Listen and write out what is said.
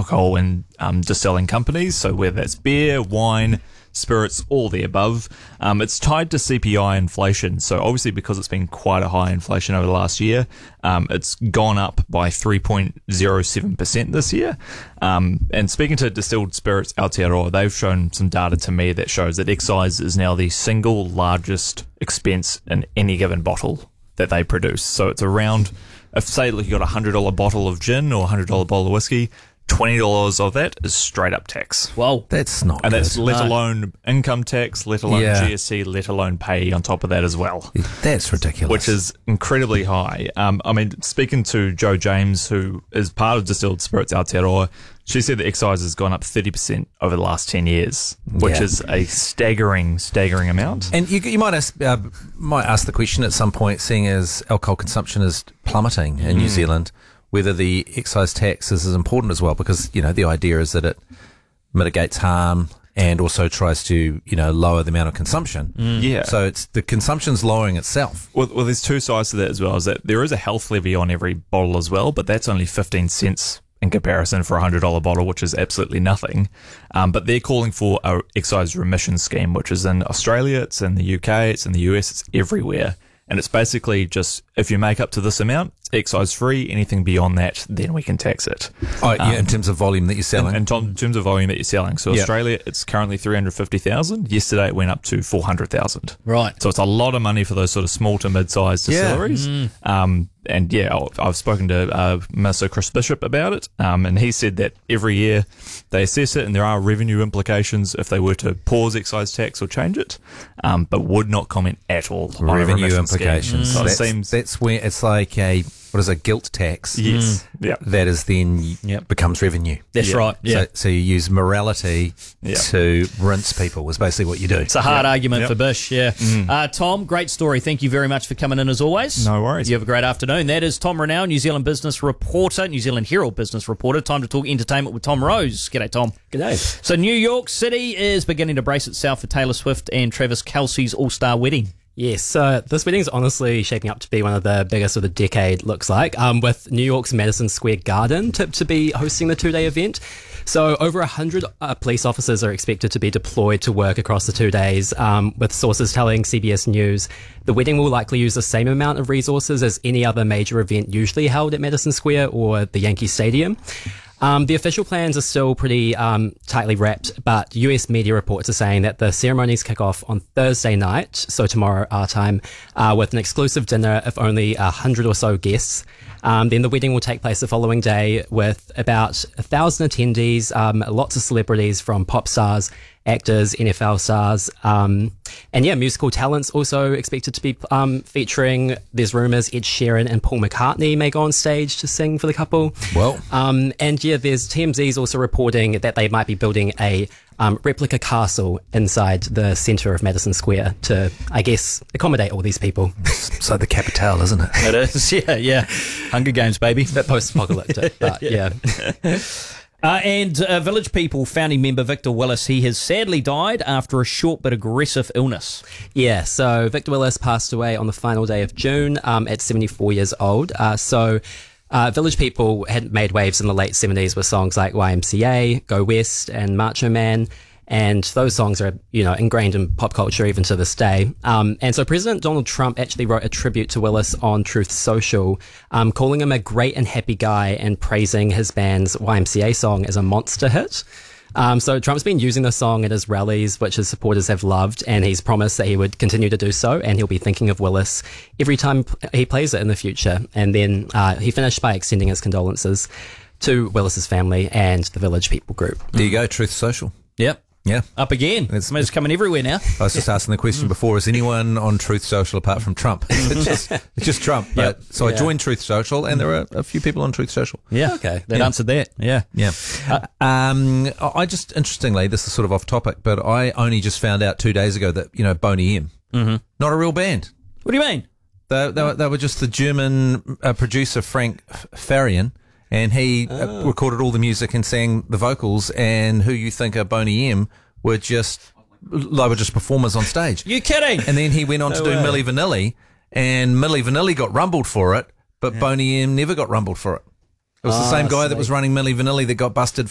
alcohol and distilling companies. So whether that's beer, wine, spirits, all the above. It's tied to CPI inflation. So obviously because it's been quite a high inflation over the last year, it's gone up by 3.07% this year. And speaking to Distilled Spirits Aotearoa, they've shown some data to me that shows that excise is now the single largest expense in any given bottle that they produce. So it's around, if say like you got a $100 bottle of gin or a $100 bottle of whiskey, $20 of that is straight up tax. Well, that's not and good. that's let alone income tax, let alone Yeah. GST, let alone pay on top of that as well. That's ridiculous. Which is incredibly high. I mean, speaking to Jo James, who is part of Distilled Spirits Aotearoa, she said the excise has gone up 30% over the last 10 years, which is a staggering amount. And you might ask the question at some point, seeing as alcohol consumption is plummeting in New Zealand, whether the excise tax is as important as well, because, you know, the idea is that it mitigates harm and also tries to, you know, lower the amount of consumption. Yeah. So it's the consumption's lowering itself. Well, there's two sides to that as well, is that there is a health levy on every bottle as well, but that's only 15 cents in comparison for a $100 bottle, which is absolutely nothing. But they're calling for a excise remission scheme, which is in Australia, it's in the UK, it's in the US, it's everywhere. And it's basically just, if you make up to this amount, it's excise free. Anything beyond that, then we can tax it. Oh, yeah, in terms of volume that you're selling. In terms of volume that you're selling. So Australia, it's currently 350,000. Yesterday it went up to 400,000. right. So it's a lot of money for those sort of small to mid-sized distilleries. And yeah, I've spoken to Minister Chris Bishop about it, and he said that every year they assess it, and there are revenue implications if they were to pause excise tax or change it, but would not comment at all on Revenue remission implications. scheme. So it That's, seems that's where it's like a, what is it, guilt tax? yes, yeah, That is then becomes revenue. That's Yeah. right. Yeah. So you use morality Yeah. to rinse people is basically what you do. It's a hard argument Yep. for Bish, yeah. Tom, great story. Thank you very much for coming in as always. No worries. You have a great afternoon. That is Tom Renown, New Zealand business reporter, New Zealand Herald business reporter. Time to talk entertainment with Tom Rose. G'day, Tom. G'day. So New York City is beginning to brace itself for Taylor Swift and Travis Kelce's all-star wedding. Yes, so this wedding's honestly shaping up to be one of the biggest of the decade, looks like, with New York's Madison Square Garden tipped to be hosting the two-day event. So over 100 police officers are expected to be deployed to work across the 2 days, with sources telling CBS News the wedding will likely use the same amount of resources as any other major event usually held at Madison Square or the Yankee Stadium. The official plans are still pretty tightly wrapped, but US media reports are saying that the ceremonies kick off on Thursday night, so tomorrow our time, with an exclusive dinner of only 100 or so guests. Then the wedding will take place the following day with about 1,000 attendees, lots of celebrities from pop stars, actors, NFL stars, and yeah, musical talents also expected to be featuring. There's rumours Ed Sheeran and Paul McCartney may go on stage to sing for the couple. Well. And yeah, there's TMZ's also reporting that they might be building a replica castle inside the centre of Madison Square to, I guess, accommodate all these people. So the capital, isn't it? It is, yeah. Hunger Games, baby. A bit post-apocalyptic, but yeah. And Village People founding member Victor Willis, he has sadly died after a short but aggressive illness. Yeah, so Victor Willis passed away on the final day of June at 74 years old. Village People had made waves in the late 70s with songs like YMCA, Go West, and Macho Man. And those songs are, you know, ingrained in pop culture even to this day. And so President Donald Trump actually wrote a tribute to Willis on Truth Social, calling him a great and happy guy and praising his band's YMCA song as a monster hit. So Trump's been using the song at his rallies, which his supporters have loved, and he's promised that he would continue to do so, and he'll be thinking of Willis every time he plays it in the future. And then he finished by extending his condolences to Willis's family and the Village People group. There you go, Truth Social. Yep. Yeah. Up again. It's coming everywhere now. I was just asking the question before, is anyone on Truth Social apart from Trump? It's just Trump. Yep. So I joined Truth Social, and there are a few people on Truth Social. Yeah. Okay. That answered that. Yeah. Yeah. I just, interestingly, this is sort of off topic, but I only just found out 2 days ago that, you know, Boney M, not a real band. What do you mean? They were just the German producer, Frank Farian, and he recorded all the music and sang the vocals, and who you think are Boney M they were just performers on stage. You kidding? And then he went on to do Milli Vanilli, and Milli Vanilli got rumbled for it, but Boney M never got rumbled for it. It was the same guy that was running Milli Vanilli that got busted